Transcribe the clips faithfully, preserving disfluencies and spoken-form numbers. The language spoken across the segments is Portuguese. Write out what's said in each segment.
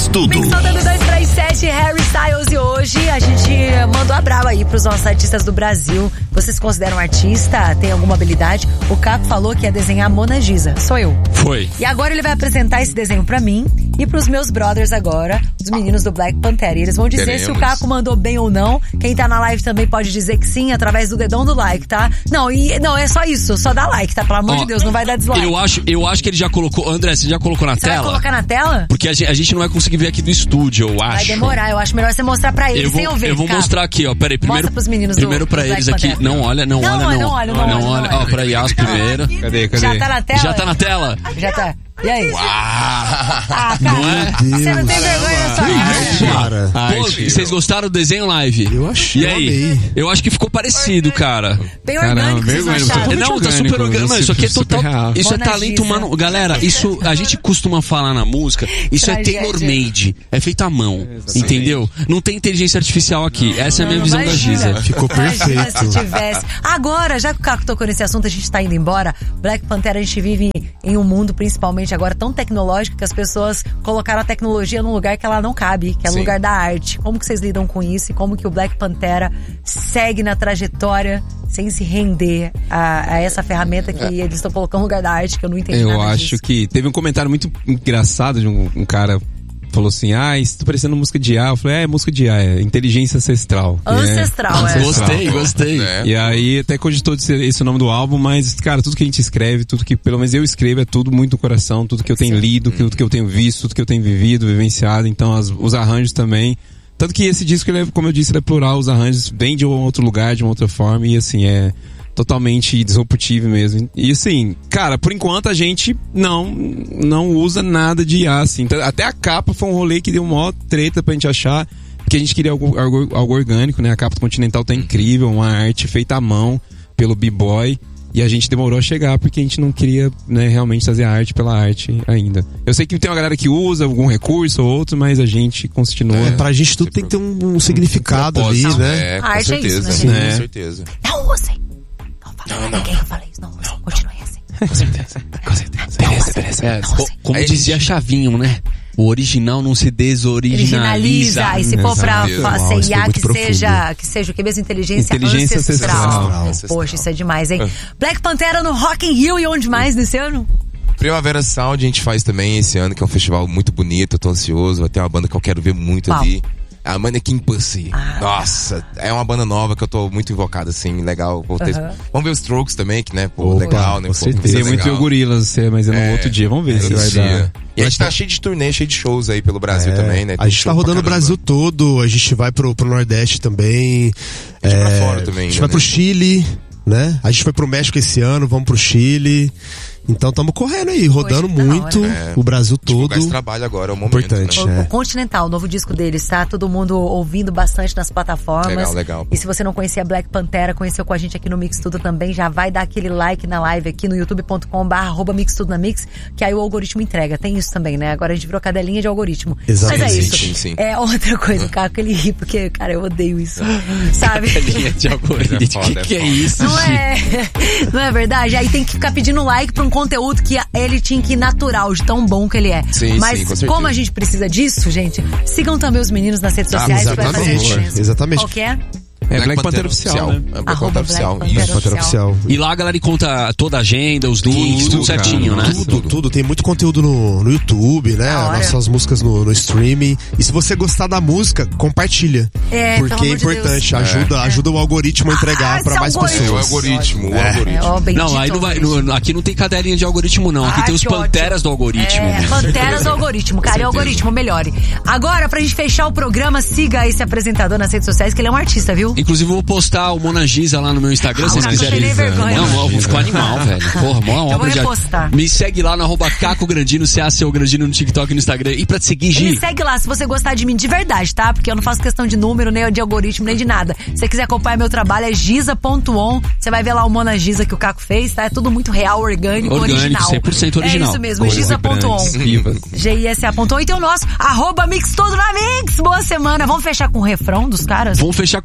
Tudo. Mix Tudo do dois três sete, Harry Styles, e hoje a gente mandou a brava aí pros nossos artistas do Brasil. Vocês se consideram artista? Tem alguma habilidade? O Caco falou que ia desenhar Mona Gisa. Sou eu. Foi. E agora ele vai apresentar esse desenho pra mim e pros meus brothers agora, os meninos do Black Panther. E eles vão dizer Teremos. se o Caco mandou bem ou não. Quem tá na live também pode dizer que sim, através do dedão do like, tá? Não, e, não é só isso, só dá like, tá? Pelo amor Ó, de Deus, não vai dar dislike. Eu acho, eu acho que ele já colocou. André, você já colocou na você tela? Vai colocar na tela? Porque a gente, a gente não vai conseguir ver aqui do estúdio, eu acho. Vai demorar, eu acho melhor você mostrar pra eles eu vou, sem eu ver. Eu vou Caco. mostrar aqui, ó. Peraí, primeiro. Mostra pros meninos primeiro do, pra do eles Black aqui. Panther. Não olha, não, não olha, não. Não olha, não, não, não olha. olha. Ó, pra Yas primeiro. Cadê, cadê? Já tá na tela? Já tá na tela? Já tá. E aí? Uau! Ah, cara, não é? você não tem vergonha na sua cara. Pô, vocês gostaram do desenho live? Eu achei. E aí? Eu acho que ficou parecido, cara. Bem orgânico, vocês não acharam? Não, tá super orgânico. Isso aqui é total. Isso é talento humano. Galera, isso a gente costuma falar na música. Isso é tailor-made. É feito à mão. Entendeu? Não tem inteligência artificial aqui. Essa é a minha visão da Giza. Ficou perfeito. Se tivesse. Agora, já que o Caco tocou nesse assunto, a gente tá indo embora. Black Panther, a gente vive em um mundo, principalmente agora, tão tecnológico que as pessoas colocaram a tecnologia num lugar que ela não cabe, que é o lugar da arte. Como que vocês lidam com isso e como que o Black Pantera segue na trajetória sem se render a, a essa ferramenta que eles estão colocando no lugar da arte, que eu não entendi eu nada acho disso. que teve um comentário muito engraçado de um, um cara falou assim, ah, isso tá parecendo música de I A. Eu falei, é, é música de I A, é inteligência ancestral. Ancestral, é. é. Gostei, gostei. É. E aí até cogitou de ser esse o nome do álbum, mas, cara, tudo que a gente escreve, tudo que pelo menos eu escrevo, é tudo muito do coração, tudo que eu tenho Sim. lido, tudo que eu tenho visto, tudo que eu tenho vivido, vivenciado, então as, os arranjos também. Tanto que esse disco, ele é, como eu disse, ele é plural, os arranjos vêm de um outro lugar, de uma outra forma, e assim, é totalmente disruptivo mesmo. E assim, cara, por enquanto a gente não não usa nada de I A, assim. Até a capa foi um rolê que deu uma treta pra gente achar, porque a gente queria algo, algo, algo orgânico, né? A capa do Continental tá incrível, uma arte feita à mão pelo B-Boy, e a gente demorou a chegar porque a gente não queria, né, realmente fazer a arte pela arte ainda. Eu sei que tem uma galera que usa algum recurso ou outro, mas a gente continua. É, pra gente tudo tem que ter um, um significado um ali, né? É, com a arte certeza, é isso, né? Com certeza. Não usem! Não, não, ninguém que eu falei isso, não, não. Continue assim. Com certeza, com certeza. Beleza, beleza. É, como é dizia Chavinho, né? O original não se desoriginaliza. Originaliza. E se for pra C I A, que profundo. seja, que seja o que mesmo? Inteligência, Inteligência ancestral. ancestral. Poxa, isso é demais, hein? Black Pantera no Rock in Rio, e onde mais nesse ano? Primavera Sound a gente faz também esse ano, que é um festival muito bonito, eu tô ansioso, vai ter uma banda que eu quero ver muito Qual? ali. A Mannequin Pussy. Ah. Nossa, é uma banda nova que eu tô muito invocado, assim, legal. Vou ter... Uhum. Vamos ver os Strokes também, que, né, pô, Opa, legal, né? com Pô, certeza. Tem muito ver o Gorilas, mas é no É, outro dia. Vamos ver é se vai esse dar. dia. E a gente tá cheio de turnê, cheio de shows aí pelo Brasil É, também, né? A Tem gente tá show pra rodando o caramba. Brasil todo, a gente vai pro, pro Nordeste também. A gente é, vai pra fora também, A gente né? vai pro Chile, né? A gente foi pro México esse ano, vamos pro Chile. Então estamos correndo aí, rodando Poxa, tá muito É. o Brasil todo. Divulgar esse trabalho agora, é o momento, Importante, né? O, É. o Continental, o novo disco deles, tá? Todo mundo ouvindo bastante nas plataformas. Legal, legal. E se você não conhecia Black Pantera, conheceu com a gente aqui no Mix Tudo também, já vai dar aquele like na live aqui no youtube ponto com barra arroba Mix Tudo na Mix, que aí o algoritmo entrega. Tem isso também, né? Agora a gente virou cadelinha de algoritmo. Exatamente. Mas é isso. Sim, sim. É outra coisa, o Caco, ele ri, porque, cara, eu odeio isso. Sabe? Linha de algoritmo. É foda, que, é que é foda. isso, Não gente? é, não é verdade? Aí tem que ficar pedindo like pra um conteúdo que ele tinha que ir natural, de tão bom que ele é. Sim, Mas sim, com certeza. como a gente precisa disso, gente, sigam também os meninos nas redes Ah, sociais, que vai fazer exatamente, diferença. exatamente. Qual que é? É Black Panther Oficial, né? É Black Arroba Panther Oficial. Black Isso. Panther Pantera Oficial. E lá a galera conta toda a agenda, os links, tudo, Tudo, certinho, cara. né? Tudo, tudo. Tem muito conteúdo no, no YouTube, né? Da hora. Nossas músicas no, no streaming. E se você gostar da música, compartilha. É, pelo porque é amor de importante. Deus. Ajuda, É. ajuda o algoritmo a entregar Ah, pra esse mais algoritmo. É o pessoas. algoritmo, o É, algoritmo. ó, bendito Não, aí não vai, algoritmo. no- aqui não tem cadelinha de algoritmo, não. Aqui Ah, tem os que panteras ótimo. do algoritmo. É, panteras do algoritmo, cara. É o algoritmo, melhore. Agora, pra gente fechar o programa, siga esse apresentador nas redes sociais, que ele é um artista, viu? Inclusive, eu vou postar o Mona Giza lá no meu Instagram, Ah, se vocês o Caco quiserem. tem nem vergonha. Não, eu ficou animal, velho. Porra, mó vou obra de arte. repostar. Me segue lá no arroba Caco Grandino, C A C O Grandino no TikTok e no Instagram. E pra te seguir, Me Gi. segue lá, se você gostar de mim de verdade, tá? Porque eu não faço questão de número, nem de algoritmo, nem de nada. Se você quiser acompanhar meu trabalho, é giza ponto on. Você vai ver lá o Mona Giza que o Caco fez, tá? É tudo muito real, orgânico, Orgânico, original. cem por cento original. É isso mesmo, Cores giza ponto on. vibrantes, vivas. G I S A ponto on. E tem o nosso, arroba Mix Tudo na Mix. Boa semana. Vamos fechar com o refrão dos caras? Vamos fechar com o refrão, mas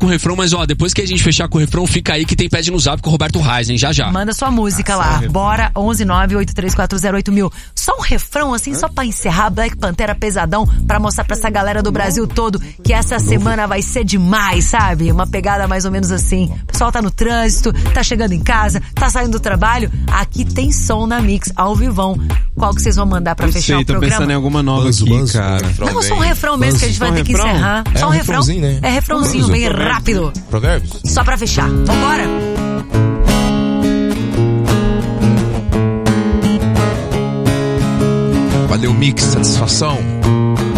mas ó, depois que a gente fechar com o refrão, fica aí que tem pede no zap com o Roberto Reis, hein? Já já. Manda sua música ah, lá. Bora, onze nove oito três quatro zero oito mil. Só um refrão, assim, só pra encerrar. Black Pantera pesadão, pra mostrar pra essa galera do Brasil todo que essa semana vai ser demais, sabe? Uma pegada mais ou menos assim. O pessoal tá no trânsito, tá chegando em casa, tá saindo do trabalho. Aqui tem som na Mix, ao vivão. Qual que vocês vão mandar pra eu fechar sei, o programa? Tô pensando em alguma nova banzo, aqui, banzo. cara. Não, só um refrão mesmo que a gente vai ter que encerrar. É só um um refrão. né? É refrãozinho, bem rápido. Provérbios? Só pra fechar. Vambora? Valeu, Mix, satisfação.